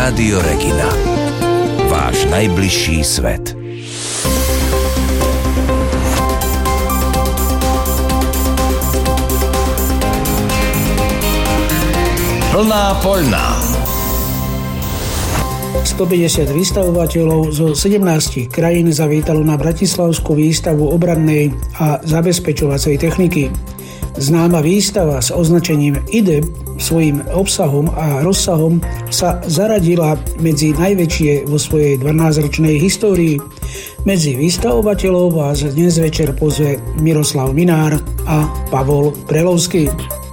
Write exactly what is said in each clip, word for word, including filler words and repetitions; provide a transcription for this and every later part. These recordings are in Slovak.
Rádio Regina. Váš najbližší svet. Plná poľná. stopäťdesiat vystavovateľov zo sedemnástich krajín zavítalo na bratislavskú výstavu obrannej a zabezpečovacej techniky. Známa výstava s označením í dé é pé svojím obsahom a rozsahom sa zaradila medzi najväčšie vo svojej dvanásťročnej histórii. Medzi vystavovateľov vás dnes večer pozve Miroslav Minár a Pavol Prelovský.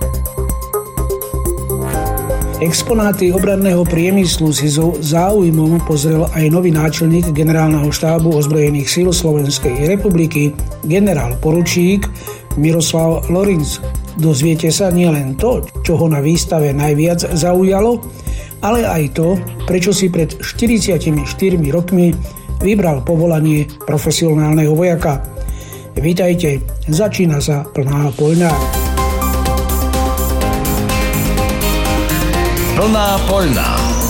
Exponáty obranného priemyslu si so záujmom pozrel aj nový náčelník generálneho štábu ozbrojených síl Slovenskej republiky, generál poručík Miroslav Lorinc. Dozviete sa nielen to, čo ho na výstave najviac zaujalo, ale aj to, prečo si pred štyridsiatimi štyrmi rokmi vybral povolanie profesionálneho vojaka. Vítajte, začína sa plná poľná. Plná poľná.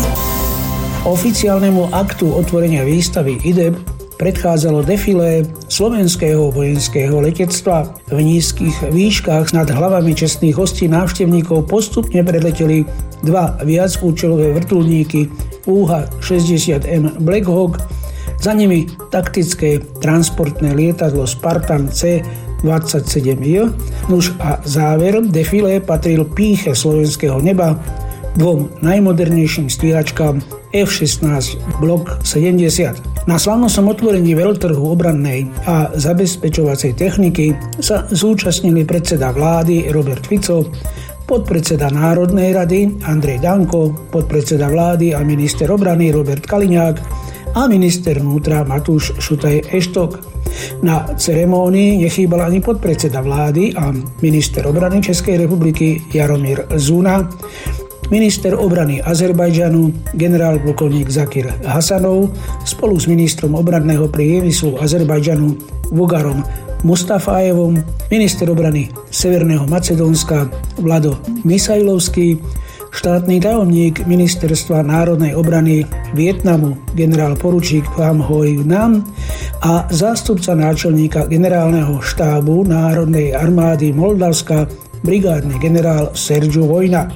Oficiálnemu aktu otvorenia výstavy í dé é pé predchádzalo defilé slovenského vojenského letectva. V nízkych výškach nad hlavami čestných hostí návštevníkov postupne preleteli dva viacúčelové vrtuľníky ú há šesťdesiat em Black Hawk, za nimi taktické transportné lietadlo Spartan cé dvadsaťsedem j, nuž a záver defilé patril pýche slovenského neba, dvom najmodernejším stíhačkám ef šestnásť Block sedemdesiat. Na slavnostnom otvorení veľtrhu obrannej a zabezpečovacej techniky sa zúčastnili predseda vlády Robert Fico, podpredseda Národnej rady Andrej Danko, podpredseda vlády a minister obrany Robert Kaliňák a minister vnútra Matúš Šutaj Eštok. Na ceremónii nechýbal ani podpredseda vlády a minister obrany Českej republiky Jaromír Zuna, minister obrany Azerbajdžanu generál plukovník Zakir Hasanov spolu s ministrom obranného priemyslu Azerbajdžanu Vugarom Mustafájevom, minister obrany Severného Macedónska Vlado Misajlovský, štátny tajomník ministerstva národnej obrany Vietnamu generál poručík Pham Huy Nam a zástupca náčelníka generálneho štábu národnej armády Moldavska brigádny generál Sergiu Vojna.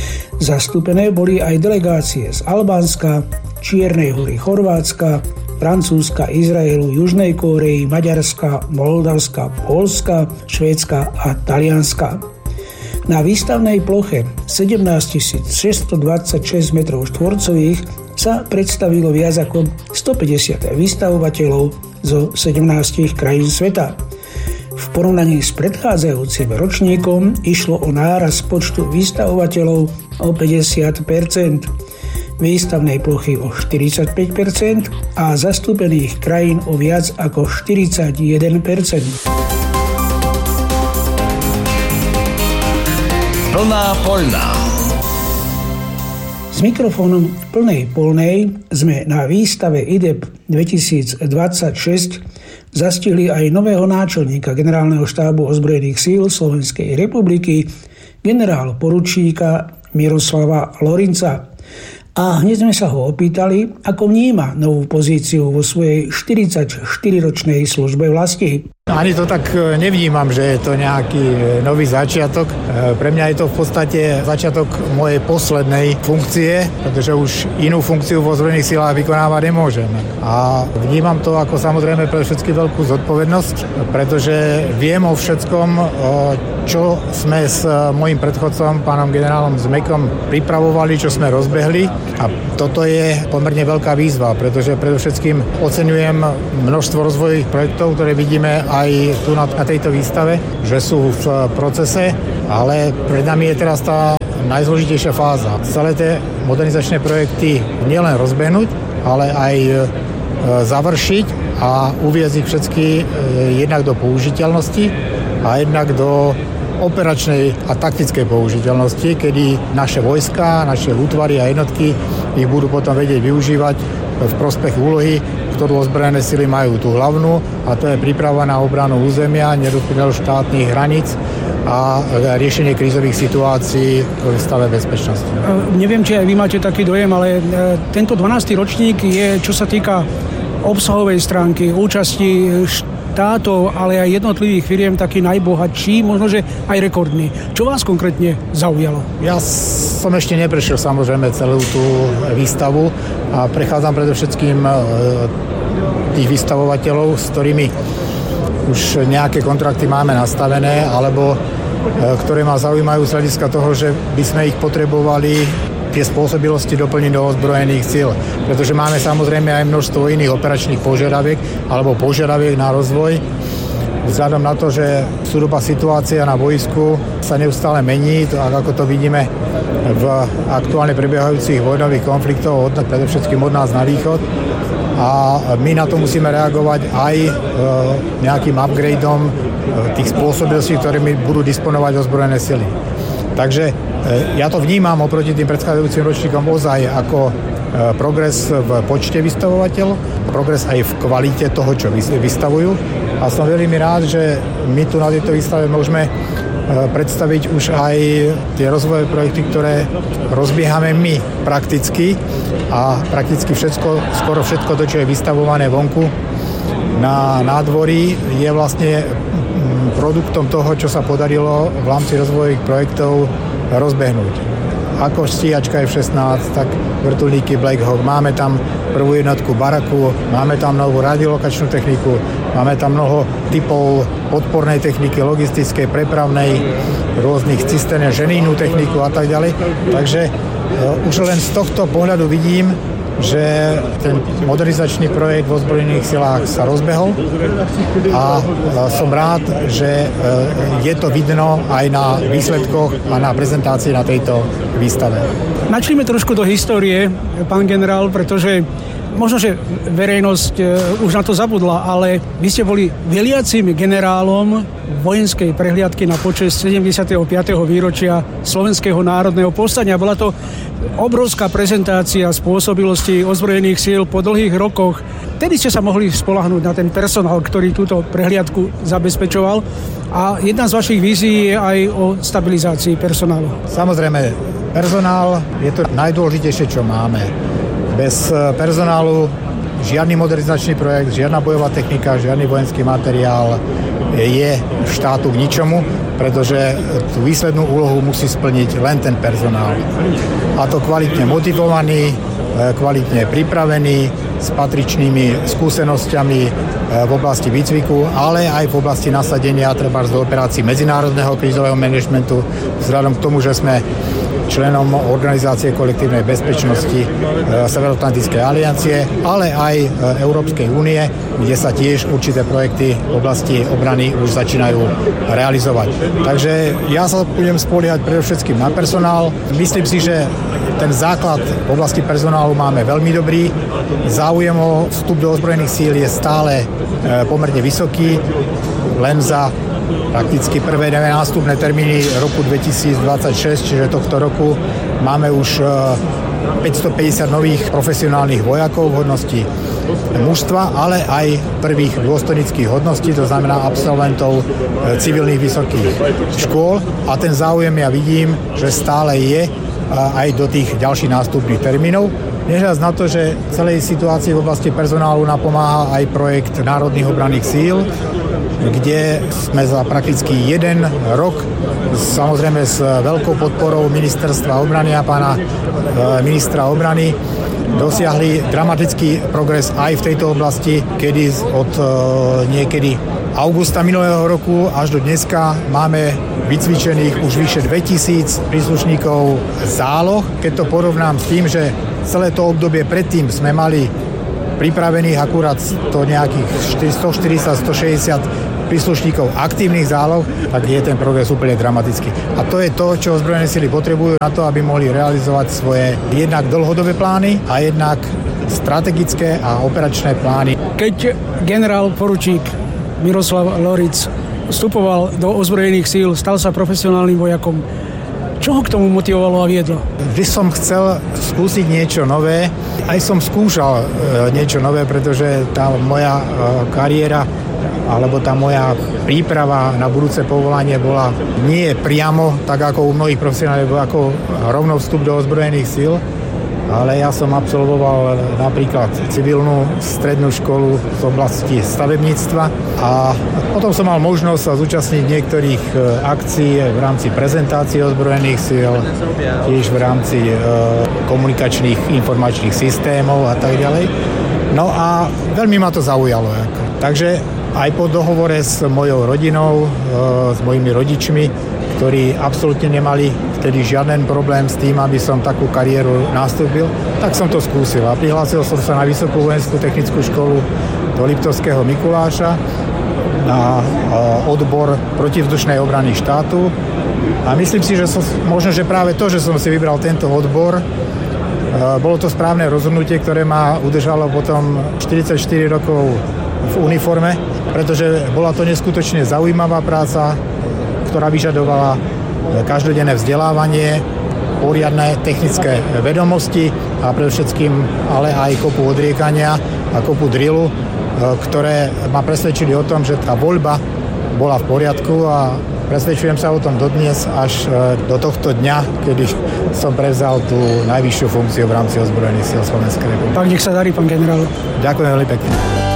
Zastúpené boli aj delegácie z Albánska, Čiernej Hory, Chorvátska, Francúzska, Izraelu, Južnej Kórey, Maďarska, Moldavska, Poľska, Švédska a Talianska. Na výstavnej ploche sedemnásťtisíc šesťstodvadsaťšesť metrov štvorcových sa predstavilo viac ako stopäťdesiat vystavovateľov zo sedemnástich krajín sveta. V porovnaní s predchádzajúcim ročníkom išlo o nárast počtu vystavovateľov o päťdesiat percent, výstavnej plochy o štyridsaťpäť percent a zastúpených krajín o viac ako štyridsaťjeden percent. Plná poľná. S mikrofónom plnej poľnej sme na výstave í dé é pé dvetisícdvadsaťšesť zastihli aj nového náčelníka generálneho štábu ozbrojených síl Slovenskej republiky, generál poručíka Miroslava Lorinca. A hneď sme sa ho opýtali, ako vníma novú pozíciu vo svojej štyridsaťštyriročnej službe vlasti. Ani to tak nevnímam, že je to nejaký nový začiatok. Pre mňa je to v podstate začiatok mojej poslednej funkcie, pretože už inú funkciu vo ozbrojených silách vykonávať nemôžem. A vnímam to ako samozrejme pre všetky veľkú zodpovednosť, pretože viem o všetkom, čo sme s mojím predchodcom, pánom generálom Zmekom, pripravovali, čo sme rozbehli. A toto je pomerne veľká výzva, pretože predovšetkým oceňujem množstvo rozvojových projektov, ktoré vidíme aj tu na, na tejto výstave, že sú v procese, ale pred nami je teraz tá najzložitejšia fáza. Celé tie modernizačné projekty nielen rozbehnúť, ale aj e, završiť a uviesť ich všetky e, jednak do použiteľnosti a jednak do operačnej a taktickej použiteľnosti, kedy naše vojska, naše útvary a jednotky ich budú potom vedieť využívať v prospech úlohy, ktorú ozbrojené sily majú tú hlavnú, a to je príprava na obranu územia, nedotknutelnosť štátnych hraníc a riešenie krízových situácií v stave bezpečnosti. Neviem, či aj vy máte taký dojem, ale tento dvanásty ročník je, čo sa týka obsahovej stránky, účasti štátov, ale aj jednotlivých firiem taký najbohatší, možno, že aj rekordný. Čo vás konkrétne zaujalo? Ja som ešte neprešiel samozrejme celú tú výstavu a prechádzam predovšetkým tých vystavovateľov, s ktorými už nejaké kontrakty máme nastavené, alebo ktoré ma zaujímajú z hľadiska toho, že by sme ich potrebovali tie spôsobilosti doplniť do ozbrojených síl. Pretože máme samozrejme aj množstvo iných operačných požiadaviek alebo požiadaviek na rozvoj. Vzhľadom na to, že súdoba situácia na boisku sa neustále mení, to, ako to vidíme v aktuálne prebiehajúcich vojnových konfliktoch, predovšetkým od nás na východ. A my na to musíme reagovať aj e, nejakým upgradeom e, tých spôsobilostí, ktorými budú disponovať ozbrojené sily. Takže ja to vnímam oproti tým predchádzajúcim ročníkom ozaj ako progres v počte vystavovateľov, progres aj v kvalite toho, čo vystavujú. A som veľmi rád, že my tu na tejto výstave môžeme predstaviť už aj tie rozvojové projekty, ktoré rozbiehame my prakticky a prakticky všetko, skoro všetko to, čo je vystavované vonku na nádvorí, je vlastne produktom toho, čo sa podarilo v rámci rozvojových projektov rozbehnúť. Ako stíhačka ef šestnásť, tak vrtuľníky Black Hawk. Máme tam prvú jednotku Baraku, máme tam novú radiolokačnú techniku, máme tam mnoho typov podpornej techniky, logistickej, prepravnej, rôznych cisterne, ženínu techniku a tak ďalej. Takže už len z tohto pohľadu vidím, že ten modernizačný projekt v ozbrojených silách sa rozbehol a som rád, že je to vidno aj na výsledkoch a na prezentácii na tejto výstave. Načnime trošku do histórie, pán generál, pretože možno, že verejnosť už na to zabudla, ale vy ste boli veliacim generálom vojenskej prehliadky na počesť sedemdesiateho piateho výročia Slovenského národného povstania. Bola to obrovská prezentácia spôsobilosti ozbrojených síl po dlhých rokoch. Tedy ste sa mohli spoľahnúť na ten personál, ktorý túto prehliadku zabezpečoval. A jedna z vašich vízií je aj o stabilizácii personálu. Samozrejme, personál je to najdôležitejšie, čo máme. Bez personálu žiadny modernizačný projekt, žiadna bojová technika, žiadny vojenský materiál je štátu k ničomu, pretože tú výslednú úlohu musí splniť len ten personál. A to kvalitne motivovaný, kvalitne pripravený, s patričnými skúsenosťami v oblasti výcviku, ale aj v oblasti nasadenia trebárs do operácií medzinárodného krízového manažmentu, vzhľadom k tomu, že sme členom Organizácie kolektívnej bezpečnosti Severoatlantickej aliancie, ale aj Európskej únie, kde sa tiež určité projekty v oblasti obrany už začínajú realizovať. Takže ja sa budem spoliehať predovšetkým na personál. Myslím si, že ten základ v oblasti personálu máme veľmi dobrý. Záujem o vstup do ozbrojených síl je stále pomerne vysoký. Len za prakticky prvé nástupné termíny roku dvetisícdvadsaťšesť, čiže tohto roku, máme už päťstopäťdesiat nových profesionálnych vojakov v hodnosti mužstva, ale aj prvých dôstojnických hodností, to znamená absolventov civilných vysokých škôl. A ten záujem ja vidím, že stále je aj do tých ďalších nástupných termínov. Nehľadať na to, že celej situácii v oblasti personálu napomáha aj projekt Národných obranných síl, kde sme za prakticky jeden rok, samozrejme s veľkou podporou ministerstva obrany a pána e, ministra obrany, dosiahli dramatický progres aj v tejto oblasti, kedy od e, niekedy augusta minulého roku až do dneska máme vycvičených už vyše dvetisíc príslušníkov záloh. Keď to porovnám s tým, že celé to obdobie predtým sme mali pripravených akurát to nejakých stoštyridsať až stošesťdesiat príslušníkov aktívnych záloh, tak je ten progres úplne dramatický. A to je to, čo ozbrojené sily potrebujú na to, aby mohli realizovať svoje jednak dlhodobé plány a jednak strategické a operačné plány. Keď generál poručík Miroslav Loric vstupoval do ozbrojených síl, stal sa profesionálnym vojakom. Čo ho k tomu motivovalo a viedlo? Vždy som chcel skúsiť niečo nové. Aj som skúšal e, niečo nové, pretože tá moja e, kariéra alebo tá moja príprava na budúce povolanie bola nie priamo, tak ako u mnohých profesionálov, ako rovno vstup do ozbrojených síl, ale ja som absolvoval napríklad civilnú strednú školu z oblasti stavebníctva a potom som mal možnosť sa zúčastniť niektorých akcií v rámci prezentácie ozbrojených síl, tiež v rámci komunikačných informačných systémov a tak ďalej. No a veľmi ma to zaujalo. Takže aj po dohovore s mojou rodinou, s mojimi rodičmi, ktorí absolútne nemali vtedy žiaden problém s tým, aby som takú kariéru nastúpil, tak som to skúsil. A prihlásil som sa na Vysokú vojenskú technickú školu do Liptovského Mikuláša na odbor protivzdušnej obrany štátu. A myslím si, že som, možno, že práve to, že som si vybral tento odbor, bolo to správne rozhodnutie, ktoré ma udržalo potom štyridsaťštyri rokov v uniforme, pretože bola to neskutočne zaujímavá práca, ktorá vyžadovala každodenné vzdelávanie, poriadne technické vedomosti a predovšetkým ale aj kopu odriekania a kopu drillu, ktoré ma presvedčili o tom, že tá voľba bola v poriadku a presvedčujem sa o tom dodnes až do tohto dňa, kedy som prevzal tú najvyššiu funkciu v rámci ozbrojených síl Slovenskej republiky. Pán, nech sa darí, pán generál. Ďakujem veľmi pekne.